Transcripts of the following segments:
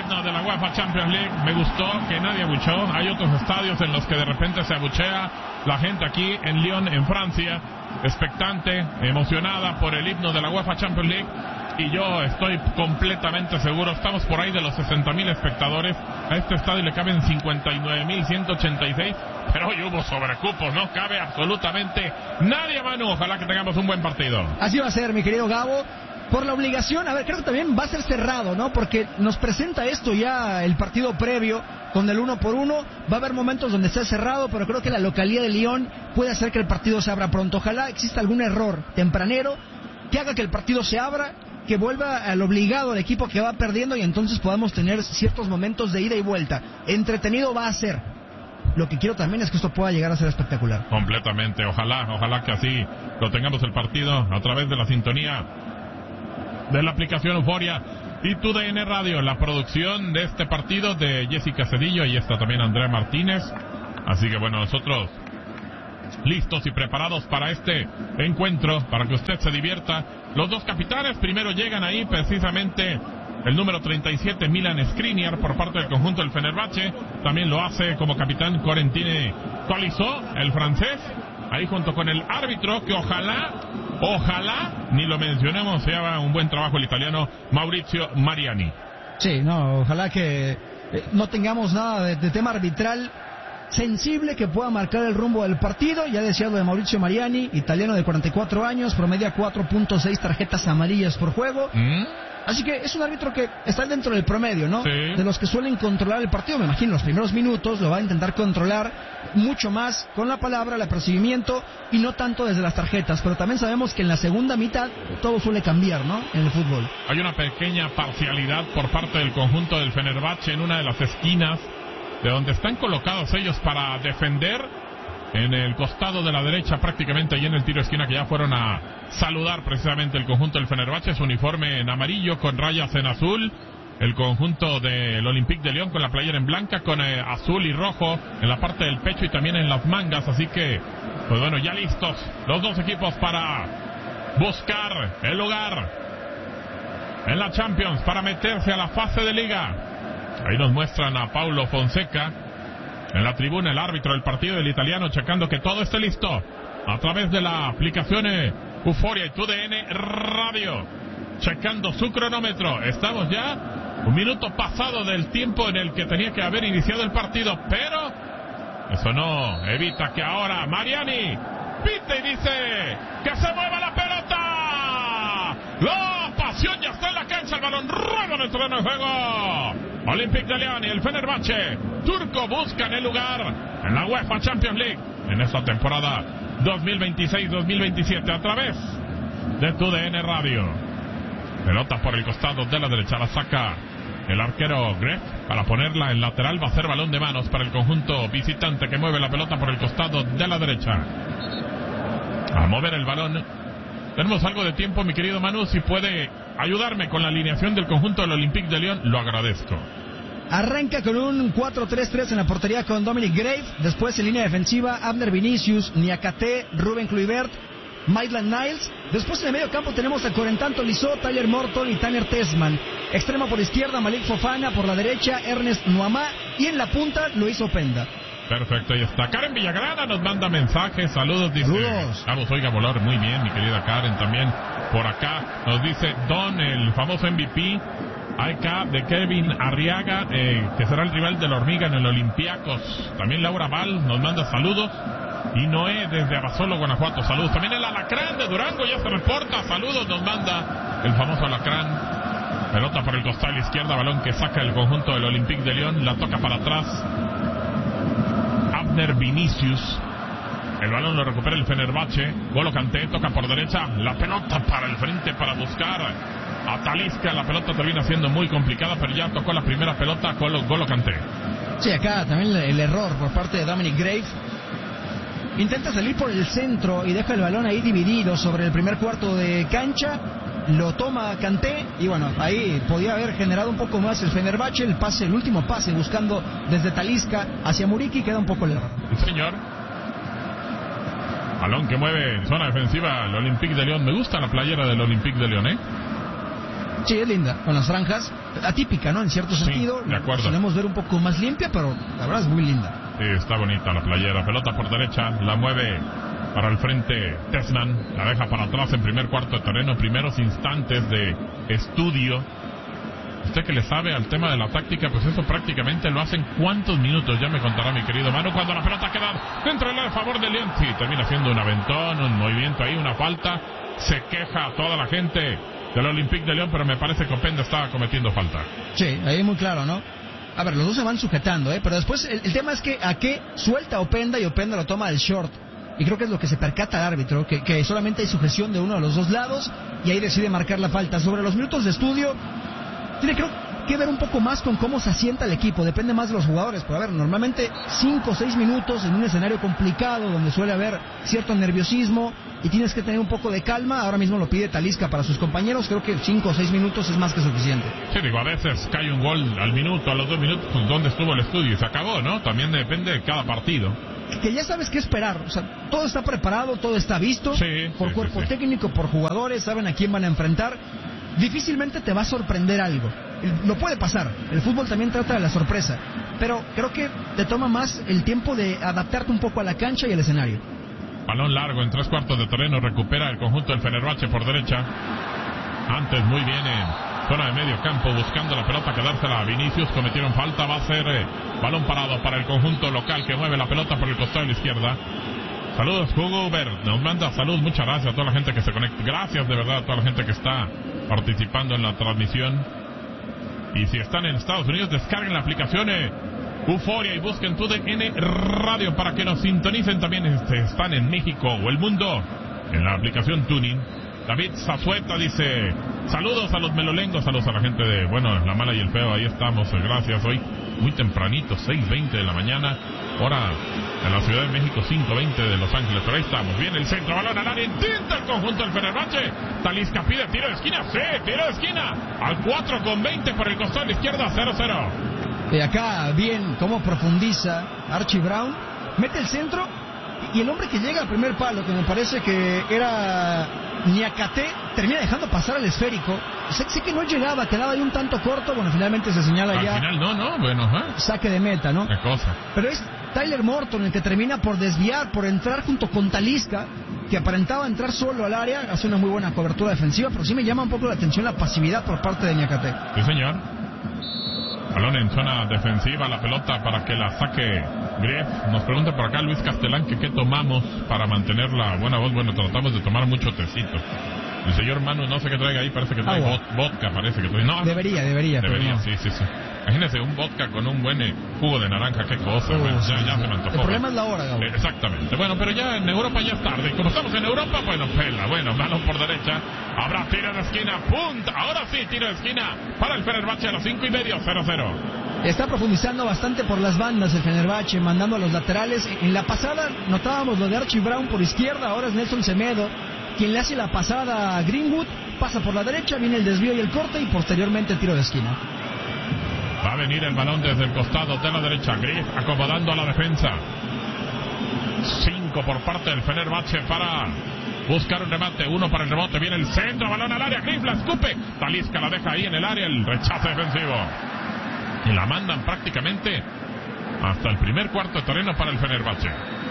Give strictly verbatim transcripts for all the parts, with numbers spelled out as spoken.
himno de la UEFA Champions League. Me gustó que nadie abucheó. Hay otros estadios en los que de repente se abuchea. La gente aquí en Lyon, en Francia, expectante, emocionada por el himno de la UEFA Champions League. Y yo estoy completamente seguro, estamos por ahí de los sesenta mil espectadores. A este estadio le caben cincuenta y nueve mil ciento ochenta y seis, pero hoy hubo sobrecupos, no cabe absolutamente nadie, Manu. Ojalá que tengamos un buen partido. Así va a ser, mi querido Gabo. Por la obligación, a ver, creo que también va a ser cerrado, ¿no? Porque nos presenta esto ya el partido previo con el uno por uno. Va a haber momentos donde esté cerrado, pero creo que la localía de Lyon puede hacer que el partido se abra pronto. Ojalá exista algún error tempranero que haga que el partido se abra, que vuelva al obligado al equipo que va perdiendo y entonces podamos tener ciertos momentos de ida y vuelta. Entretenido va a ser. Lo que quiero también es que esto pueda llegar a ser espectacular. Completamente, ojalá, ojalá que así lo tengamos el partido a través de la sintonía de la aplicación Euforia y T D N Radio. La producción de este partido de Jessica Cedillo y está también Andrea Martínez. Así que bueno, nosotros listos y preparados para este encuentro, para que usted se divierta. Los dos capitanes primero llegan ahí, precisamente el número treinta y siete, Milan Skriniar, por parte del conjunto del Fenerbahce. También lo hace como capitán Corentine Tolisso, el francés, ahí junto con el árbitro, que ojalá, ojalá, ni lo mencionemos, se haga un buen trabajo el italiano Maurizio Mariani. Sí, no, ojalá que eh, no tengamos nada de, de tema arbitral sensible que pueda marcar el rumbo del partido. Ya decía lo de Maurizio Mariani, italiano de cuarenta y cuatro años, promedia cuatro punto seis tarjetas amarillas por juego. ¿Mm? Así que es un árbitro que está dentro del promedio, ¿no? Sí. De los que suelen controlar el partido. Me imagino los primeros minutos lo va a intentar controlar mucho más con la palabra, el apercibimiento y no tanto desde las tarjetas. Pero también sabemos que en la segunda mitad todo suele cambiar, ¿no? En el fútbol. Hay una pequeña parcialidad por parte del conjunto del Fenerbahce en una de las esquinas de donde están colocados ellos para defender. En el costado de la derecha, prácticamente ahí en el tiro de esquina, que ya fueron a saludar precisamente el conjunto del Fenerbahce, su uniforme en amarillo con rayas en azul. El conjunto del Olympique de Lyon con la playera en blanca, con eh, azul y rojo en la parte del pecho y también en las mangas. Así que, pues bueno, ya listos los dos equipos para buscar el lugar en la Champions, para meterse a la fase de liga. Ahí nos muestran a Paulo Fonseca en la tribuna, el árbitro del partido, el italiano, checando que todo esté listo a través de la aplicación Euforia y T D N Radio, checando su cronómetro. Estamos ya un minuto pasado del tiempo en el que tenía que haber iniciado el partido, pero eso no evita que ahora Mariani pite y dice que se mueva la pelota. La pasión ya está en la cancha, el balón rueda en el terreno de juego. Olympique de Lyon y el Fenerbahce turco buscan el lugar en la UEFA Champions League en esta temporada dos mil veintiséis dos mil veintisiete a través de T D N Radio. Pelota por el costado de la derecha, la saca el arquero Gref para ponerla en lateral. Va a ser balón de manos para el conjunto visitante, que mueve la pelota por el costado de la derecha. A mover el balón. Tenemos algo de tiempo, mi querido Manu. Si puede ayudarme con la alineación del conjunto del Olympique de Lyon, lo agradezco. Arranca con un cuatro tres tres en la portería con Dominic Grave. Después en línea defensiva, Abner Vinicius, Niakate, Ruben Kluivert, Maitland Niles. Después en el medio campo tenemos a Corentin Tolisso, Tyler Morton y Tanner Tessman. Extremo por izquierda, Malik Fofana. Por la derecha, Ernest Nuamá. Y en la punta, Luis Openda. Perfecto, ahí está. Karen Villagrana nos manda mensajes, saludos, dice. Saludos. Vamos, oiga, volar muy bien, mi querida Karen, también por acá. Nos dice Don, el famoso M V P, A K de Kevin Arriaga, eh, que será el rival de la Hormiga en el Olympiacos. También Laura Val nos manda saludos. Y Noé desde Abasolo, Guanajuato, saludos. También el Alacrán de Durango ya se reporta, saludos, nos manda el famoso Alacrán. Pelota por el costado a la izquierda, balón que saca el conjunto del Olympique de Lyon, la toca para atrás Abner Vinicius. El balón lo recupera el Fenerbahce. Golo Kanté toca por derecha. La pelota para el frente para buscar a Talisca. La pelota termina siendo muy complicada, pero ya tocó la primera pelota Golo, Golo Kanté. Sí, acá también el error por parte de Dominic Grave. Intenta salir por el centro y deja el balón ahí dividido sobre el primer cuarto de cancha. Lo toma Kanté y bueno, ahí podía haber generado un poco más el Fenerbahce. El pase, el último pase buscando desde Talisca hacia Muriqui, queda un poco lejos. Sí, señor. Balón que mueve en zona defensiva el Olympique de Lyon. Me gusta la playera del Olympique de Lyon, ¿eh? Sí, es linda, con las franjas, atípica, ¿no? En cierto Sí, sentido, de acuerdo. solemos ver un poco más limpia, pero la verdad es muy linda. Sí, está bonita la playera. Pelota por derecha, la mueve para el frente Tessman, la deja para atrás en primer cuarto de terreno, primeros instantes de estudio. Usted que le sabe al tema de la táctica, pues eso prácticamente lo hacen cuántos minutos, ya me contará mi querido Manu, cuando la pelota queda dentro del área a favor de León. Sí, termina siendo un aventón, un movimiento ahí, una falta. Se queja toda la gente del Olympique de Lyon, pero me parece que Openda estaba cometiendo falta. Sí, ahí muy claro, ¿no? A ver, los dos se van sujetando, ¿eh? Pero después el, el tema es que a qué suelta Openda y Openda lo toma del short. Y creo que es lo que se percata el árbitro, que, que solamente hay sujeción de uno de los dos lados y ahí decide marcar la falta. Sobre los minutos de estudio, tiene creo que ver un poco más con cómo se asienta el equipo, depende más de los jugadores. Pero a ver, normalmente cinco o seis minutos en un escenario complicado donde suele haber cierto nerviosismo y tienes que tener un poco de calma. Ahora mismo lo pide Talisca para sus compañeros, creo que cinco o seis minutos es más que suficiente. Sí, digo, a veces cae un gol al minuto, a los dos minutos, pues ¿dónde estuvo el estudio? Y se acabó, ¿no? También depende de cada partido. Que ya sabes qué esperar, o sea, todo está preparado, todo está visto, sí, por sí, cuerpo sí, sí. técnico, por jugadores, saben a quién van a enfrentar. Difícilmente te va a sorprender algo. Lo puede pasar, el fútbol también trata de la sorpresa, pero creo que te toma más el tiempo de adaptarte un poco a la cancha y al escenario. Balón largo en tres cuartos de terreno, recupera el conjunto del Fenerbahce por derecha. Antes muy bien en zona de medio campo, buscando la pelota, quedársela a Vinicius, cometieron falta, va a ser eh, balón parado para el conjunto local que mueve la pelota por el costado de la izquierda. Saludos, Hugo Uber, nos manda salud, muchas gracias a toda la gente que se conecta, gracias de verdad a toda la gente que está participando en la transmisión. Y si están en Estados Unidos, descarguen la aplicación eh, Euforia y busquen tu D N Radio para que nos sintonicen. También este, están en México o el mundo en la aplicación Tuning. David Zazueta dice: saludos a los melolengos, saludos a la gente de, bueno, la mala y el feo, ahí estamos, gracias. Hoy muy tempranito, seis veinte de la mañana, hora en la Ciudad de México, cinco veinte de Los Ángeles, pero ahí estamos. Bien, el centro, balón al área, intenta el conjunto del Fenerbahce. Talisca pide tiro de esquina, sí, tiro de esquina, al cuatro con veinte por el costado de la izquierda, cero cero. Y acá, bien, cómo profundiza Archie Brown, mete el centro, y el hombre que llega al primer palo, que me parece que era Niakate, termina dejando pasar al esférico. Sé, sé que no llegaba, quedaba ahí un tanto corto, bueno, finalmente se señala Al ya. Al final no, no, bueno, ¿eh? Saque de meta, ¿no? Qué cosa. Pero es Tyler Morton el que termina por desviar, por entrar junto con Talisca, que aparentaba entrar solo al área, hace una muy buena cobertura defensiva, pero sí me llama un poco la atención la pasividad por parte de Niakate. Sí, señor. Balón en zona defensiva, la pelota para que la saque Grief. Nos pregunta por acá Luis Castelán que qué tomamos para mantener la buena voz. Bueno, tratamos de tomar mucho tecito. El señor Manu, no sé qué traiga ahí, parece que trae Agua. vodka, parece que trae. No, debería, debería. Debería, no. sí, sí, sí. Imagínese un vodka con un buen eh, jugo de naranja, qué cosa. Uh, bueno, sí, ya, ya sí. se me antojó. El problema es la hora, Gabo. Eh, exactamente. Bueno, pero ya en Europa ya es tarde. Como estamos en Europa, bueno, pela. Bueno, balón por derecha. Habrá tiro de esquina, punta. Ahora sí, tiro de esquina para el Fenerbahce a las cinco y medio, cero cero. Está profundizando bastante por las bandas el Fenerbahce, mandando a los laterales. En la pasada notábamos lo de Archie Brown por izquierda, ahora es Nelson Semedo quien le hace la pasada a Greenwood, pasa por la derecha, viene el desvío y el corte y posteriormente el tiro de esquina. Va a venir el balón desde el costado de la derecha, Griff acomodando a la defensa. Cinco por parte del Fenerbahce para buscar un remate, uno para el rebote, viene el centro, balón al área, Griff la escupe, Talisca la deja ahí en el área, el rechazo defensivo. Y la mandan prácticamente hasta el primer cuarto de terreno para el Fenerbahce.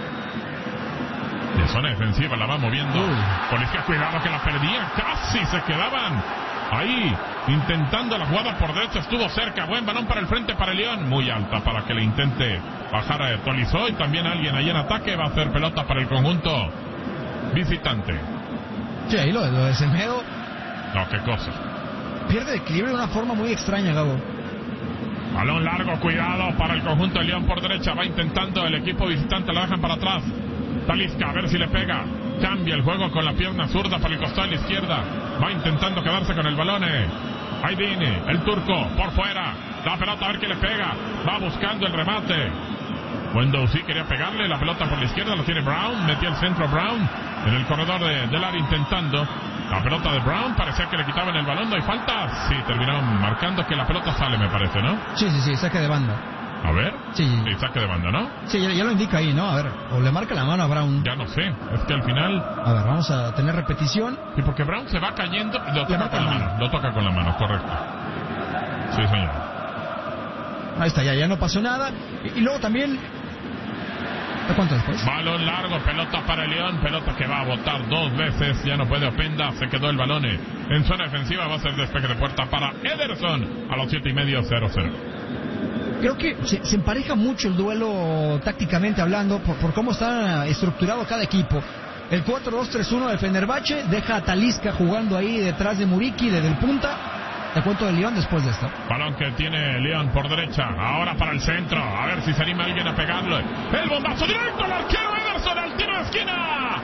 De zona defensiva la va moviendo. Policía, cuidado que la perdían. Casi se quedaban ahí intentando la jugada por derecha. Estuvo cerca. Buen balón para el frente para el León. Muy alta para que le intente bajar a Tolisso. Y también alguien ahí en ataque. Va a hacer pelota para el conjunto visitante. Sí, ahí lo, lo de Semedo. No, qué cosa. Pierde equilibrio de una forma muy extraña, Gabo. Balón largo, cuidado para el conjunto de León por derecha. Va intentando el equipo visitante. La dejan para atrás. Talisca, a ver si le pega. Cambia el juego con la pierna zurda para el costado de la izquierda. Va intentando quedarse con el balón. Eh. Ahí viene el turco por fuera. La pelota a ver qué le pega. Va buscando el remate. Wendell sí quería pegarle. La pelota por la izquierda lo tiene Brown. Metió el centro Brown en el corredor de, del área intentando. La pelota de Brown parecía que le quitaban el balón. ¿No hay falta? Sí, terminaron marcando que la pelota sale, me parece, ¿no? Sí, sí, sí, saque de banda. A ver. Sí. Sí, saque de banda, ¿no? Sí, ya, ya lo indica ahí, ¿no? A ver, o le marca la mano a Brown. Ya no sé, es que al final... A ver, vamos a tener repetición. Sí, porque Brown se va cayendo y lo Le toca marca con la la mano. mano. Lo toca con la mano, correcto. Sí, señor. Ahí está, ya, ya no pasó nada. Y, y luego también... ¿Cuánto después? Balón largo, pelota para el León, pelota que va a botar dos veces, ya no puede Openda, se quedó el balón en zona defensiva, va a ser despeje de puerta para Ederson a los siete y medio, cero cero. Creo que se, se empareja mucho el duelo tácticamente hablando por, por cómo está estructurado cada equipo. El cuatro dos tres uno de Fenerbahce deja a Talisca jugando ahí detrás de Muriqui, desde el punta. Te cuento de León después de esto. Balón que tiene León por derecha, ahora para el centro, a ver si se anima alguien a pegarlo. El bombazo directo al arquero Ederson, al tiro de esquina.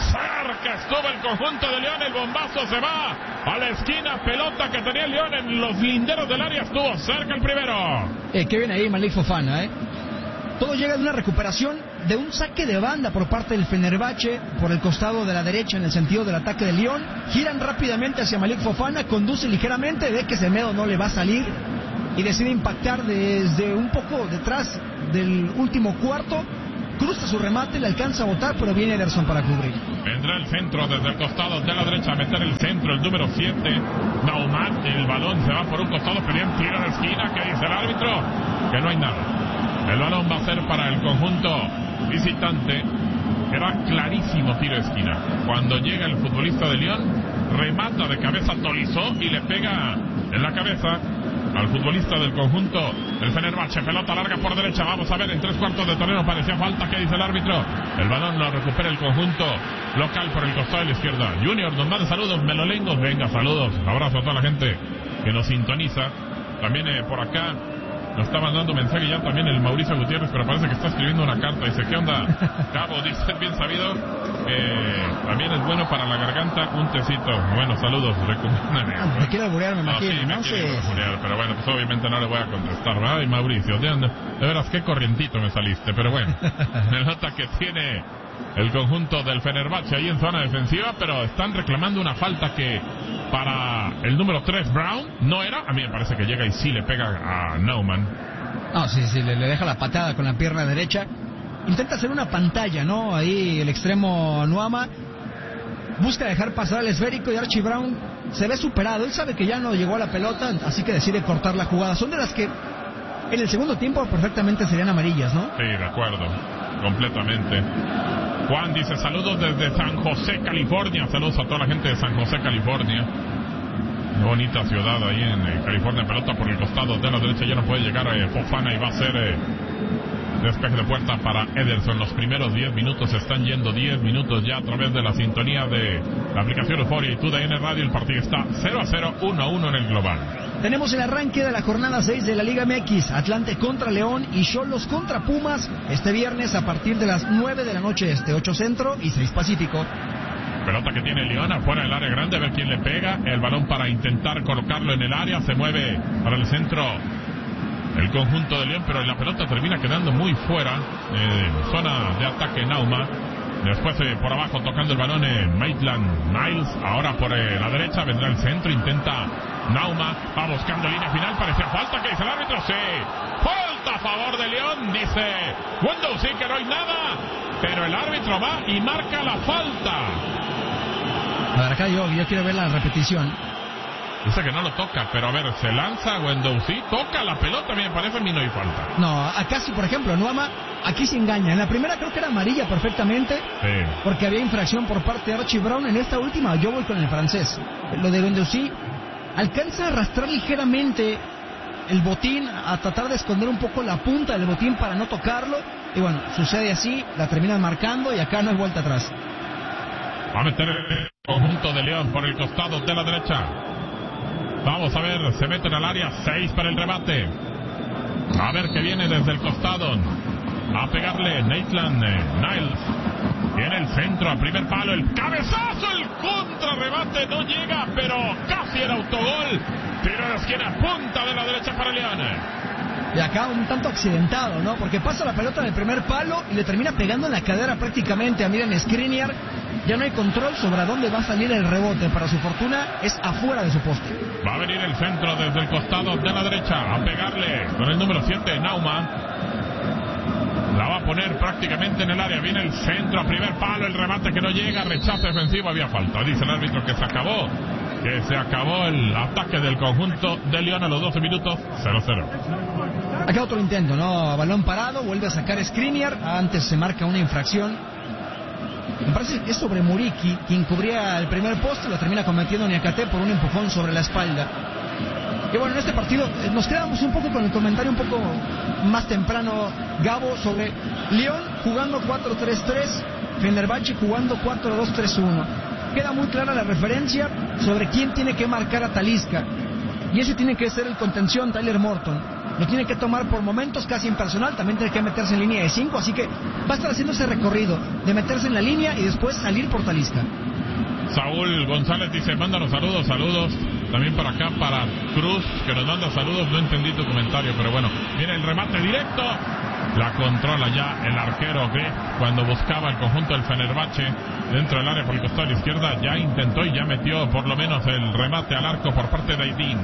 Cerca estuvo el conjunto de León, el bombazo se va a la esquina, pelota que tenía León en los linderos del área, estuvo cerca el primero. Eh, qué bien ahí Malik Fofana, ¿eh? Todo llega de una recuperación de un saque de banda por parte del Fenerbahce por el costado de la derecha en el sentido del ataque de León. Giran rápidamente hacia Malik Fofana, conduce ligeramente, ve que Semedo no le va a salir y decide impactar desde un poco detrás del último cuarto. Cruza su remate, le alcanza a botar, pero viene Ederson para cubrir. Vendrá el centro desde el costado de la derecha a meter el centro, el número siete, Naumann. El balón se va por un costado, pedían tiro de esquina. ¿Qué dice el árbitro? Que no hay nada. El balón va a ser para el conjunto visitante. Era clarísimo tiro de esquina. Cuando llega el futbolista de León, remata de cabeza Tolizó y le pega en la cabeza al futbolista del conjunto del Fenerbahce. Pelota larga por derecha, vamos a ver, en tres cuartos de terreno parecía falta. ¿Qué dice el árbitro? El balón lo recupera el conjunto local por el costado de la izquierda. Junior nos manda saludos, melolengos. Venga, saludos, abrazo a toda la gente que nos sintoniza. También eh, por acá nos está mandando mensaje ya también el Mauricio Gutiérrez, pero parece que está escribiendo una carta. Dice, ¿qué onda? Cabo, dice, bien sabido, eh, también es bueno para la garganta un tecito. Bueno, saludos, recomiéndame. Ah, me quiere alburear, me imagino, no, sí, ¿no? me quiere Sí. alburear, pero bueno, pues obviamente no le voy a contestar, ¿verdad? Y Mauricio, de, de veras, qué corrientito me saliste, pero bueno. Nota que tiene el conjunto del Fenerbahce ahí en zona defensiva, pero están reclamando una falta que para el número tres, Brown, no era. A mí me parece que llega y sí le pega a Naumann. No, sí, sí, le, le deja la patada con la pierna derecha. Intenta hacer una pantalla, ¿no? Ahí el extremo Nuama busca dejar pasar al esférico y Archie Brown se ve superado. Él sabe que ya no llegó a la pelota, así que decide cortar la jugada. Son de las que en el segundo tiempo perfectamente serían amarillas, ¿no? Sí, de acuerdo, completamente. Juan dice, saludos desde San José, California. Saludos a toda la gente de San José, California. Bonita ciudad ahí en eh, California. Pelota por el costado de la derecha, ya no puede llegar eh, Fofana y va a ser eh, despeje de puerta para Ederson. Los primeros diez minutos están yendo, diez minutos ya a través de la sintonía de la aplicación Euforia y T U D N Radio. El partido está cero a cero, uno a uno en el global. Tenemos el arranque de la jornada seis de la Liga M X. Atlante contra León y Xolos contra Pumas este viernes a partir de las nueve de la noche este, ocho Centro y seis Pacífico. Pelota que tiene León afuera del área grande, a ver quién le pega. El balón para intentar colocarlo en el área, se mueve para el centro el conjunto de León, pero la pelota termina quedando muy fuera. Eh, zona de ataque Nauma. Después eh, por abajo tocando el balón en eh, Maitland Niles. Ahora por eh, la derecha vendrá el centro, intenta Nauma, va buscando línea final, parecía falta. ¿Qué dice el árbitro? Sí, falta a favor de León, dice Windows, sí que no hay nada, pero el árbitro va y marca la falta. A ver, acá yo, yo quiero ver la repetición. Dice que no lo toca, pero a ver, se lanza Wendouzi, toca la pelota, me parece a mí no hay falta. No, acá sí, por ejemplo, Nuama, aquí se engaña. En la primera creo que era amarilla perfectamente, sí, porque había infracción por parte de Archie Brown. En esta última yo voy con el francés. Lo de Wendouzi alcanza a arrastrar ligeramente el botín, a tratar de esconder un poco la punta del botín para no tocarlo. Y bueno, sucede así, la terminan marcando y acá no hay vuelta atrás. Va a meter el conjunto de León por el costado de la derecha. Vamos a ver, se meten al área, seis para el remate. A ver qué viene desde el costado. A pegarle Maitland Niles. Viene el centro al primer palo, el cabezazo, el contrarrebate no llega, pero casi el autogol. Tiro de esquina, punta de la derecha para León. Y acá un tanto accidentado, ¿no? Porque pasa la pelota en el primer palo y le termina pegando en la cadera prácticamente a Miren Skriniar. Ya no hay control sobre a dónde va a salir el rebote. Para su fortuna es afuera de su poste. Va a venir el centro desde el costado de la derecha a pegarle con el número siete, Nauma. La va a poner prácticamente en el área. Viene el centro a primer palo, el remate que no llega, rechazo defensivo, había falta. Dice el árbitro que se acabó, que se acabó el ataque del conjunto de León a los doce minutos, cero cero. Acá otro intento, ¿no? Balón parado, vuelve a sacar Skriniar, antes se marca una infracción. Me parece que es sobre Muriqui, quien cubría el primer poste, lo termina cometiendo Niakate por un empujón sobre la espalda. Y bueno, en este partido nos quedamos un poco con el comentario un poco más temprano, Gabo, sobre León jugando cuatro tres tres, Fenerbahce jugando cuatro dos tres uno. Queda muy clara la referencia sobre quién tiene que marcar a Talisca. Y ese tiene que ser el contención, Tyler Morton. Lo tiene que tomar por momentos casi impersonal, también tiene que meterse en línea de cinco, así que va a estar haciendo ese recorrido de meterse en la línea y después salir por Talisca. Saúl González dice, mándanos saludos, saludos. También para acá, para Cruz, que nos manda saludos. No entendí tu comentario, pero bueno. Viene el remate directo. La controla ya el arquero que cuando buscaba el conjunto del Fenerbahce dentro del área por el costado de la izquierda, ya intentó y ya metió por lo menos el remate al arco por parte de Aydin.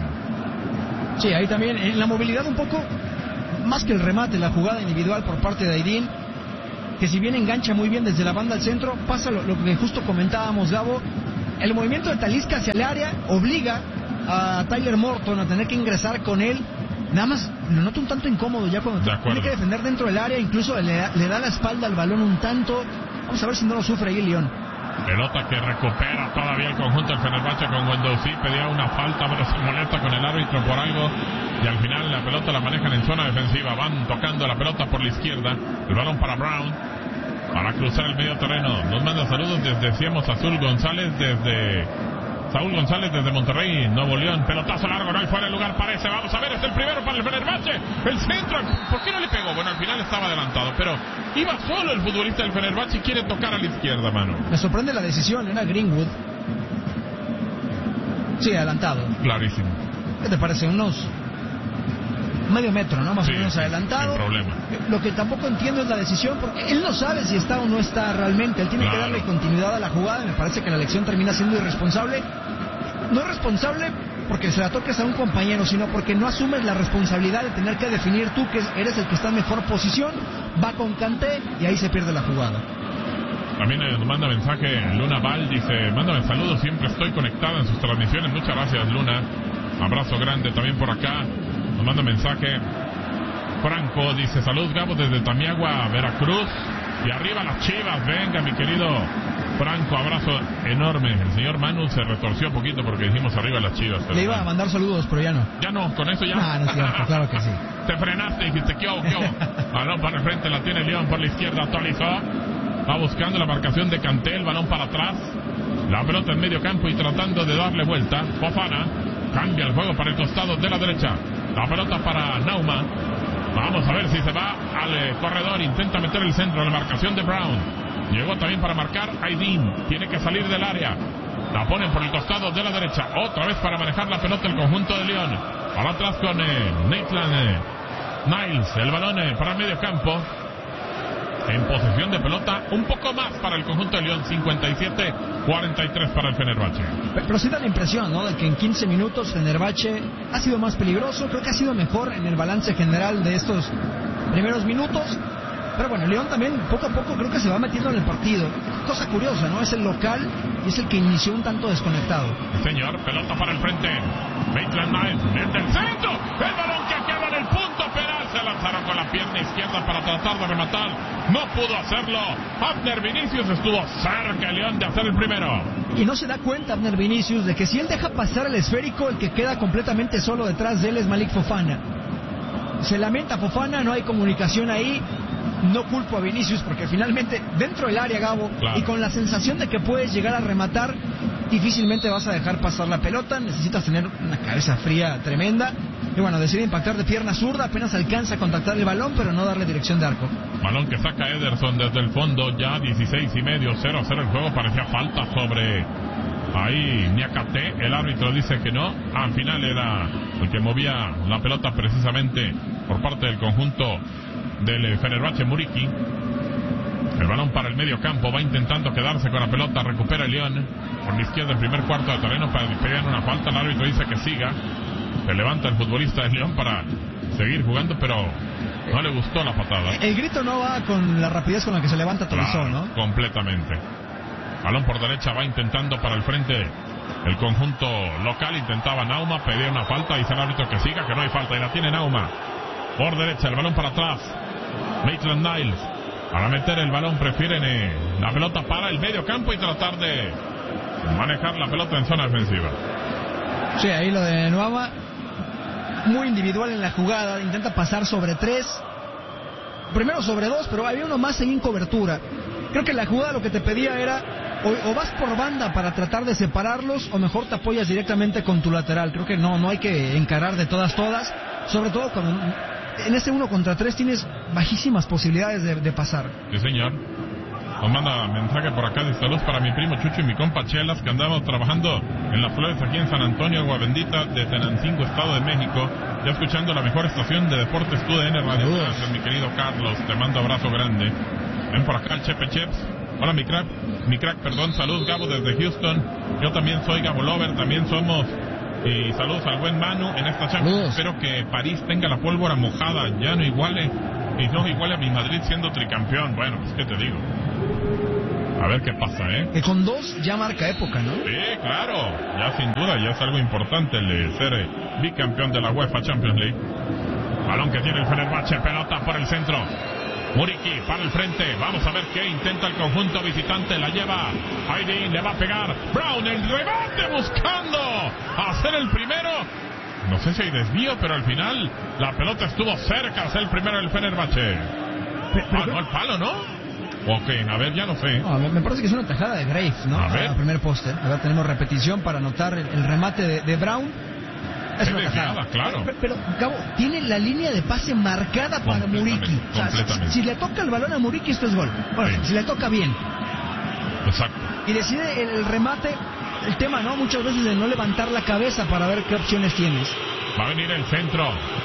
Sí, ahí también en la movilidad un poco, más que el remate, la jugada individual por parte de Aydin, que si bien engancha muy bien desde la banda al centro, pasa lo, lo que justo comentábamos, Gabo. El movimiento de Talisca hacia el área obliga a Tyler Morton a tener que ingresar con él. Nada más lo noto un tanto incómodo ya cuando de tiene que defender dentro del área, incluso le, le da la espalda al balón un tanto. Vamos a ver si no lo sufre ahí el León. Pelota que recupera todavía el conjunto del Fenerbahce con Guendouzi. Pedía una falta, pero se molesta con el árbitro por algo. Y al final la pelota la manejan en zona defensiva. Van tocando la pelota por la izquierda. El balón para Brown, para cruzar el medio terreno. Nos manda saludos desde, decíamos, Azul González, desde Saúl González desde Monterrey, Nuevo León. Pelotazo largo, no hay fuera de lugar, parece. Vamos a ver, es el primero para el Fenerbahce. El centro, ¿por qué no le pegó? Bueno, al final estaba adelantado, pero iba solo el futbolista del Fenerbahce y quiere tocar a la izquierda, mano. Me sorprende la decisión, era Greenwood. Sí, adelantado. Clarísimo. ¿Qué te parece? Unos medio metro, ¿no? Más sí, o menos sí, adelantado. Sin problema. Lo que tampoco entiendo es la decisión, porque él no sabe si está o no está realmente. Él tiene claro. que darle continuidad a la jugada. Me parece que la elección termina siendo irresponsable. No es responsable porque se la toques a un compañero, sino porque no asumes la responsabilidad de tener que definir tú que eres el que está en mejor posición. Va con Kanté y ahí se pierde la jugada. También nos manda mensaje Luna Val, dice, mándame saludos, siempre estoy conectada en sus transmisiones. Muchas gracias, Luna. Abrazo grande también por acá. Nos manda mensaje Franco, dice, salud Gabo desde Tamiagua, Veracruz, y arriba las Chivas. Venga, mi querido Franco, abrazo enorme. El señor Manu se retorció un poquito porque dijimos arriba las Chivas. Le iba a mandar saludos, pero ya no. Ya no, con eso ya. Ah, no es cierto, claro que sí. Te frenaste y dijiste, ¿qué hago, qué hago? Balón para el frente, la tiene León por la izquierda, actualizó. Va buscando la marcación de Kanté, el balón para atrás. La pelota en medio campo y tratando de darle vuelta. Fofana cambia el juego para el costado de la derecha. La pelota para Nauma. Vamos a ver si se va al eh, corredor. Intenta meter el centro. La marcación de Brown. Llegó también para marcar Aydin. Tiene que salir del área. La ponen por el costado de la derecha. Otra vez para manejar la pelota el conjunto de León. Para atrás con eh, Nathan eh, Niles. El balón eh, para el medio campo. En posesión de pelota, un poco más para el conjunto de León, cincuenta y siete cuarenta y tres para el Fenerbahce. Pero sí da la impresión, ¿no?, de que en quince minutos Fenerbahce ha sido más peligroso. Creo que ha sido mejor en el balance general de estos primeros minutos. Pero bueno, León también poco a poco creo que se va metiendo en el partido. Cosa curiosa, ¿no? Es el local y es el que inició un tanto desconectado. Señor, pelota para el frente. Maitland Niles desde el centro. El balón que acaba en el punto penal. Se lanzaron con la pierna izquierda para tratar de rematar. No pudo hacerlo. Abner Vinicius estuvo cerca, León, de hacer el primero. Y no se da cuenta Abner Vinicius de que si él deja pasar el esférico, el que queda completamente solo detrás de él es Malik Fofana. Se lamenta Fofana, no hay comunicación ahí. No culpo a Vinicius porque finalmente dentro del área, Gabo, claro, y con la sensación de que puedes llegar a rematar, difícilmente vas a dejar pasar la pelota. Necesitas tener una cabeza fría tremenda. Y bueno, decide impactar de pierna zurda, apenas alcanza a contactar el balón, pero no darle dirección de arco. Balón que saca Ederson desde el fondo, ya dieciséis y medio, cero a cero el juego. Parecía falta sobre ahí Niakate. El árbitro dice que no. Al final era el que movía la pelota precisamente por parte del conjunto del Fenerbahce, Muriqui. El balón para el medio campo, va intentando quedarse con la pelota, recupera el León por la izquierda, el primer cuarto de terreno para pedir una falta. El árbitro dice que siga. Se levanta el futbolista de León para seguir jugando, pero No le gustó la patada. El grito no va con la rapidez con la que se levanta Tolisso, Claro, ¿no? completamente. Balón por derecha, va intentando para el frente el conjunto local. Intentaba Nauma, pedía una falta, dice el árbitro que siga, que no hay falta, y la tiene Nauma. Por derecha, el balón para atrás. Maitland Niles. Para meter el balón prefieren eh, la pelota para el medio campo y tratar de manejar la pelota en zona defensiva. Sí, ahí lo de Nuama, muy individual en la jugada, intenta pasar sobre tres, primero sobre dos, pero había uno más en cobertura. Creo que la jugada lo que te pedía era o, o vas por banda para tratar de separarlos, o mejor te apoyas directamente con tu lateral. Creo que no, no hay que encarar de todas todas, sobre todo cuando en ese uno contra tres tienes bajísimas posibilidades de, de pasar. Sí, señor. Nos manda mensaje por acá de saludos para mi primo Chucho y mi compa Chelas, que andamos trabajando en las flores aquí en San Antonio, Agua Bendita, de Tenancingo, Estado de México, ya escuchando la mejor estación de deportes T U D N Radio. Gracias, mi querido Carlos, te mando abrazo grande. Ven por acá el Chepe Cheps. Hola mi crack, mi crack, perdón, salud Gabo desde Houston. Yo también soy Gabo Lover, también somos. Y saludos al buen Manu en esta Champions. Espero que París tenga la pólvora mojada, ya no iguale, y no iguale a mi Madrid siendo tricampeón. Bueno, pues qué te digo. A ver qué pasa, ¿eh? Que con dos ya marca época, ¿no? Sí, claro, ya sin duda, ya es algo importante el de ser eh, bicampeón de la UEFA Champions League. Balón que tiene el Fenerbahce, pelota por el centro. Muriqui para el frente, vamos a ver qué intenta el conjunto visitante, la lleva Aydin, le va a pegar Brown, el rebate buscando hacer el primero, no sé si hay desvío, pero al final la pelota estuvo cerca, hacer el primero del Fenerbahce. Ah, no, el palo, ¿no? Ok, a ver, ya no sé. No, me parece que es una tajada de Graves, ¿no? A ver. Al primer poste. A ver, tenemos repetición para anotar el, el remate de, de Brown. Es Qué una desviada, tajada. claro. Pero, pero, Gabo, tiene la línea de pase marcada para Muriqui. O sea, completamente. si, si le toca el balón a Muriqui, esto es gol. Bueno, Sí. si le toca bien. Exacto. Y decide el, el remate, el tema, ¿no? Muchas veces de no levantar la cabeza para ver qué opciones tienes. Va a venir el centro.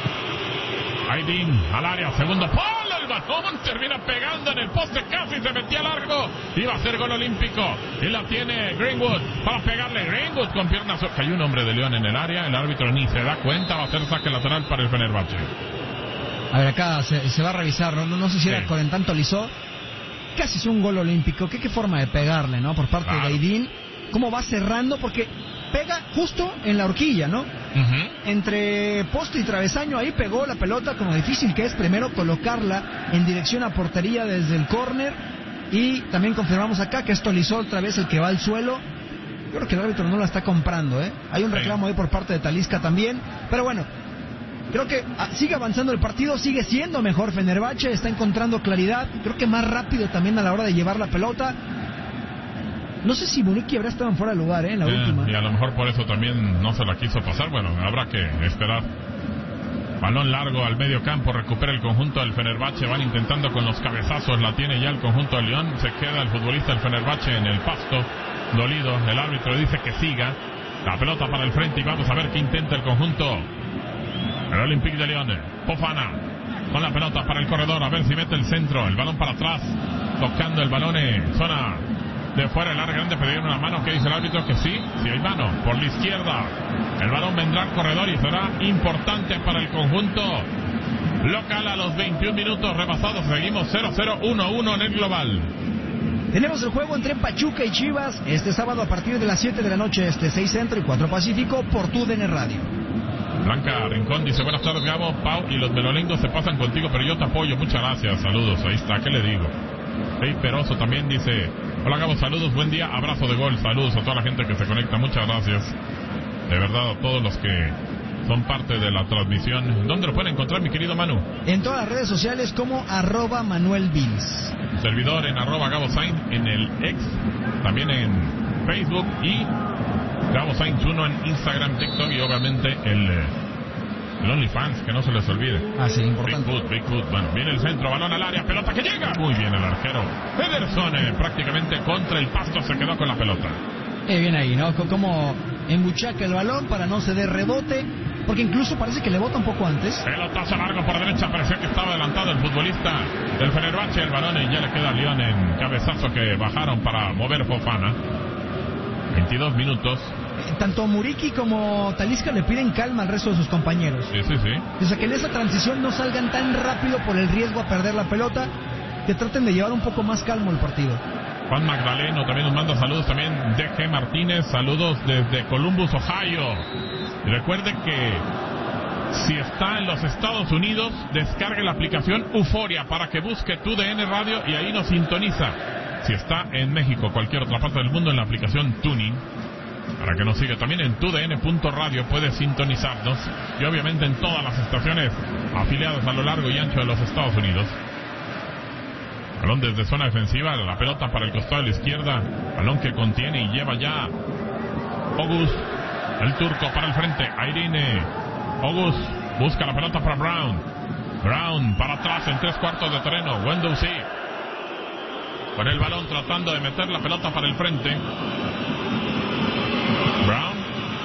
Aydin al área, segundo palo, el balón termina pegando en el poste, casi se metía largo, iba a ser gol olímpico, y la tiene Greenwood para pegarle. Greenwood con piernas, hay un hombre de León en el área, el árbitro ni se da cuenta, va a ser saque lateral para el Fenerbahce. A ver, acá se, se va a revisar, ¿no? No, no sé si Sí. era con el tanto Tolisso, casi es un gol olímpico. ¿Qué, qué forma de pegarle, ¿no? Por parte Claro. de Aydin, cómo va cerrando, porque pega justo en la horquilla, ¿no? Uh-huh. Entre poste y travesaño, ahí pegó la pelota, como difícil que es primero colocarla en dirección a portería desde el córner. Y también confirmamos acá que es Tolisso otra vez el que va al suelo. Yo creo que el árbitro no la está comprando, ¿eh? Hay un Sí. reclamo ahí por parte de Talisca también, pero bueno, creo que ah, sigue avanzando el partido, sigue siendo mejor Fenerbahce, está encontrando claridad, creo que más rápido también a la hora de llevar la pelota. No sé si Muriqui habrá estado en fuera de lugar, ¿eh? En la Eh, última. y a lo mejor por eso también no se la quiso pasar. Bueno, habrá que esperar. Balón largo al medio campo, recupera el conjunto del Fenerbahce, van intentando con los cabezazos, la tiene ya el conjunto del León, se queda el futbolista del Fenerbahce en el pasto, dolido, el árbitro dice que siga, la pelota para el frente y vamos a ver qué intenta el conjunto, el Olympique de Lyon. Fofana, con la pelota para el corredor, a ver si mete el centro, el balón para atrás, tocando el balón en zona de fuera, el área grande, pidieron una mano, que dice el árbitro que sí, sí hay mano, por la izquierda, el balón vendrá al corredor y será importante para el conjunto local a los veintiún minutos rebasados, seguimos cero cero uno uno en el global. Tenemos el juego entre Pachuca y Chivas este sábado a partir de las siete de la noche, este seis Centro y cuatro Pacífico por T U D N Radio. Blanca Rincón dice, buenas tardes Gabo, Pau y los melolengos se pasan contigo, pero yo te apoyo, muchas gracias, saludos, ahí está, ¿qué le digo? Hey Peroso también dice, hola Gabo, saludos, buen día, abrazo de gol, saludos a toda la gente que se conecta, muchas gracias, de verdad a todos los que son parte de la transmisión. ¿Dónde lo pueden encontrar, mi querido Manu? En todas las redes sociales como arroba Manuel Vils. Servidor en arroba Gabo Sainz en el X, también en Facebook y Gabo Sainz uno en Instagram, TikTok y obviamente el, el OnlyFans, que no se les olvide. Ah, sí, importante. Bigfoot, Bigfoot, bueno, viene el centro, balón al área, pelota que llega, muy bien el arquero Ederson, eh, prácticamente contra el pasto se quedó con la pelota. Eh, bien ahí, ¿no? C- Como embuchaca el balón para no ceder rebote, porque incluso parece que le bota un poco antes. Pelotazo largo por derecha, parecía que estaba adelantado el futbolista del Fenerbahce, el balón y ya le queda a León en cabezazo que bajaron para mover Fofana. veintidós minutos. tanto Muriqui como Talisca le piden calma al resto de sus compañeros. Sí, sí, sí. O sea, que en esa transición no salgan tan rápido por el riesgo a perder la pelota, que traten de llevar un poco más calmo el partido. Juan Magdaleno también nos manda saludos, también D G Martínez, saludos desde Columbus, Ohio. Y recuerde que si está en los Estados Unidos, descargue la aplicación Euforia para que busque Tu D N Radio y ahí nos sintoniza. Si está en México, cualquier otra parte del mundo, en la aplicación Tuning, para que nos siga. También en tu d n punto radio puede sintonizarnos, y obviamente en todas las estaciones afiliadas a lo largo y ancho de los Estados Unidos. Balón desde zona defensiva, la pelota para el costado de la izquierda, balón que contiene y lleva ya August, el turco para el frente, Irene, August busca la pelota para Brown, Brown para atrás en tres cuartos de terreno, Wendouzi con el balón tratando de meter la pelota para el frente, Brown,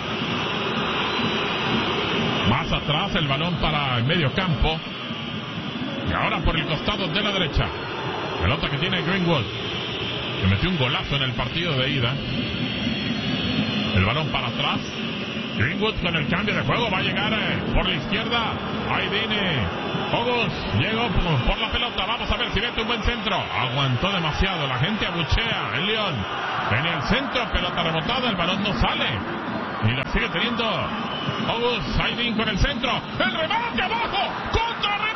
más atrás el balón para el medio campo, y ahora por el costado de la derecha, pelota que tiene Greenwood, que metió un golazo en el partido de ida. El balón para atrás, Greenwood con el cambio de juego, va a llegar eh, por la izquierda, ahí viene August, llegó por, por la pelota, vamos a ver si mete un buen centro, aguantó demasiado, la gente abuchea, el León, en el centro, pelota rebotada, el balón no sale, y la sigue teniendo August, Aydin con el centro, el remate abajo, contra